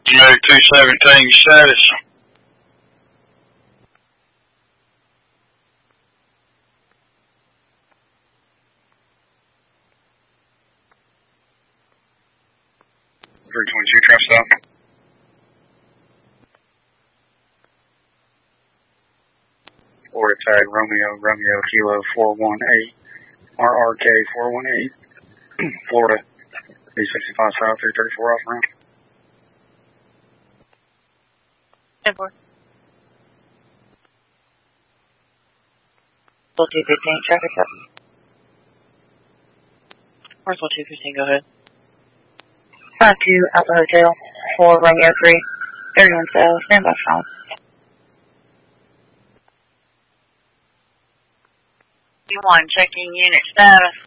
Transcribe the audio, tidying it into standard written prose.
Move 217 status. Trap stop. Florida tag Romeo Kilo 418 RRK 418 Florida B65 South 334 off round. 10-4. 215 traffic up. Parcel 215, go ahead. 52 Alpha Hotel 4 Romeo 3 31 South, stand by phone. You1 checking unit status.